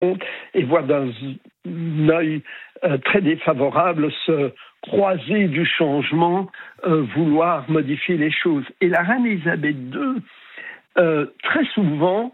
et voit d'un œil très défavorable ce croisé du changement vouloir modifier les choses. Et la reine Élisabeth II, très souvent,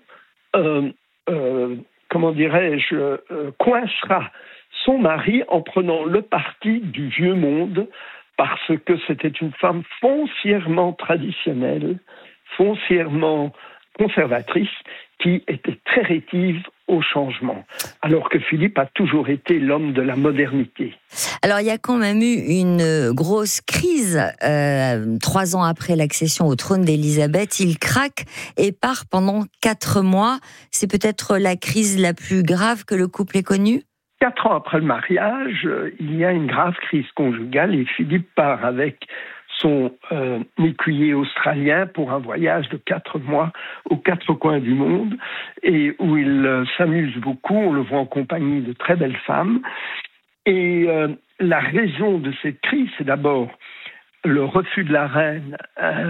coincera son mari en prenant le parti du vieux monde, parce que c'était une femme foncièrement traditionnelle, foncièrement conservatrice, qui était très rétive au changement, alors que Philippe a toujours été l'homme de la modernité. Alors, il y a quand même eu une grosse crise 3 ans après l'accession au trône d'Élisabeth. Il craque et part pendant 4 mois. C'est peut-être la crise la plus grave que le couple ait connue ? 4 ans après le mariage, il y a une grave crise conjugale et Philippe part avec son écuyer australien pour un voyage de 4 mois aux 4 coins du monde et où il s'amuse beaucoup. On le voit en compagnie de très belles femmes. Et la raison de cette crise, c'est d'abord le refus de la reine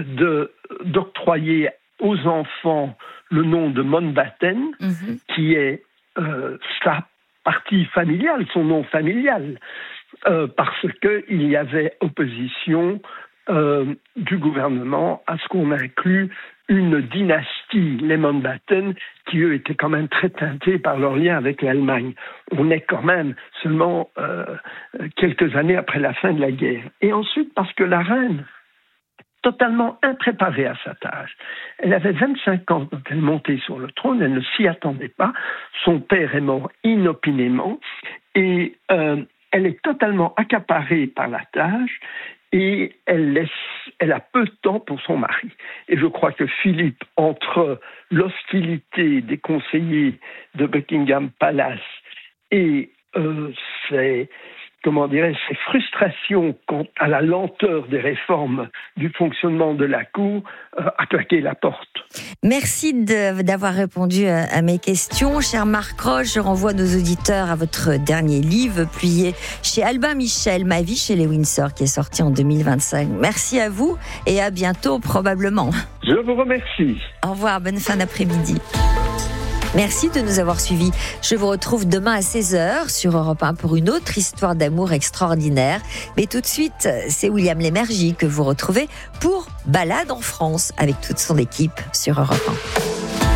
d'octroyer aux enfants le nom de Mountbatten, qui est sa partie familiale, son nom familial, parce qu'il y avait opposition du gouvernement à ce qu'on inclut une dynastie, les Mountbatten, qui eux étaient quand même très teintés par leur lien avec l'Allemagne. On est quand même seulement quelques années après la fin de la guerre. Et ensuite, parce que la reine, totalement impréparée à sa tâche, elle avait 25 ans quand elle montait sur le trône, elle ne s'y attendait pas, son père est mort inopinément, et elle est totalement accaparée par la tâche, et elle a peu de temps pour son mari. Et je crois que Philippe, entre l'hostilité des conseillers de Buckingham Palace et ses frustrations quant à la lenteur des réformes du fonctionnement de la Cour, a claqué la porte. Merci d'avoir répondu à mes questions. Cher Marc Roche, je renvoie nos auditeurs à votre dernier livre, publié chez Albin Michel, Ma vie chez les Windsor, qui est sorti en 2025. Merci à vous et à bientôt, probablement. Je vous remercie. Au revoir, bonne fin d'après-midi. Merci de nous avoir suivis. Je vous retrouve demain à 16h sur Europe 1 pour une autre histoire d'amour extraordinaire. Mais tout de suite, c'est William Lémergie que vous retrouvez pour Balade en France avec toute son équipe sur Europe 1.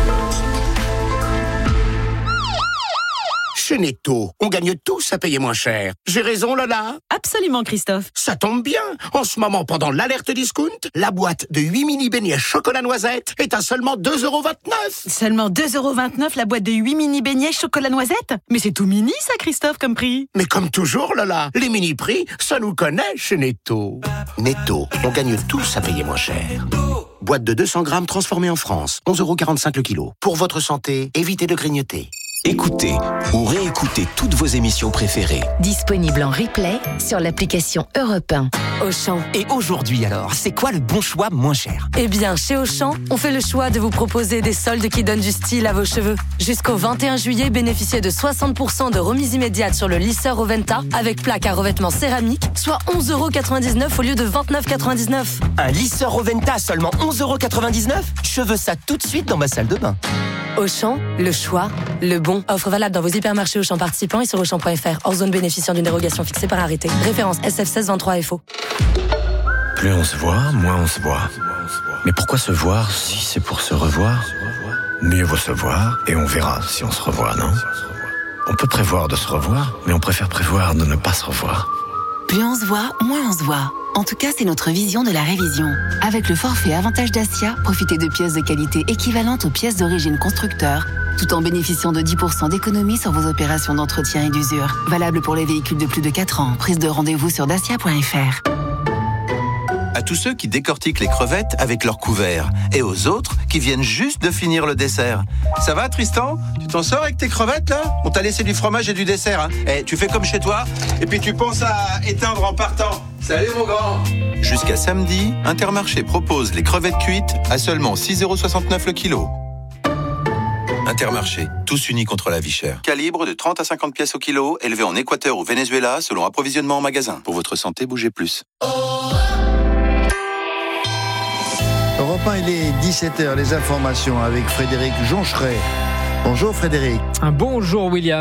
Chez Netto, on gagne tous à payer moins cher. J'ai raison, Lola? Absolument, Christophe. Ça tombe bien. En ce moment, pendant l'alerte discount, la boîte de 8 mini beignets chocolat noisette est à seulement 2,29 €. Seulement 2,29 € la boîte de 8 mini beignets chocolat noisette? Mais c'est tout mini, ça, Christophe, comme prix. Mais comme toujours, Lola, les mini-prix, ça nous connaît chez Netto. Netto, on gagne tous à payer moins cher. Boîte de 200 grammes transformée en France, 11,45 € le kilo. Pour votre santé, évitez de grignoter. Écoutez ou réécoutez toutes vos émissions préférées. Disponible en replay sur l'application Europe 1. Auchan. Et aujourd'hui alors, c'est quoi le bon choix moins cher? Eh bien, chez Auchan, on fait le choix de vous proposer des soldes qui donnent du style à vos cheveux. Jusqu'au 21 juillet, bénéficiez de 60% de remise immédiate sur le lisseur Roventa avec plaque à revêtement céramique, soit 11,99 € au lieu de 29,99 €. Un lisseur Roventa à seulement 11,99 €? Je veux ça tout de suite dans ma salle de bain. Auchan, le choix, le bon. Offre valable dans vos hypermarchés Auchan participants et sur Auchan.fr. Hors zone bénéficiant d'une dérogation fixée par arrêté. Référence SF 1623 FO. Plus on se voit, moins on se voit. Mais pourquoi se voir si c'est pour se revoir? Mieux vaut se voir et on verra si on se revoit, non? On peut prévoir de se revoir, mais on préfère prévoir de ne pas se revoir. Plus on se voit, moins on se voit. En tout cas, c'est notre vision de la révision. Avec le forfait Avantage Dacia, profitez de pièces de qualité équivalentes aux pièces d'origine constructeur, tout en bénéficiant de 10% d'économie sur vos opérations d'entretien et d'usure. Valable pour les véhicules de plus de 4 ans. Prise de rendez-vous sur dacia.fr. À tous ceux qui décortiquent les crevettes avec leur couvert et aux autres qui viennent juste de finir le dessert. Ça va, Tristan? Tu t'en sors avec tes crevettes, là? On t'a laissé du fromage et du dessert, hein? Eh, tu fais comme chez toi et puis tu penses à éteindre en partant. Salut, mon grand! Jusqu'à samedi, Intermarché propose les crevettes cuites à seulement 6,69 € le kilo. Intermarché, tous unis contre la vie chère. Calibre de 30 à 50 pièces au kilo, élevé en Équateur ou Venezuela selon approvisionnement en magasin. Pour votre santé, bougez plus. Europe 1, il est 17h, les informations avec Frédéric Joncheret. Bonjour Frédéric. Un bonjour William.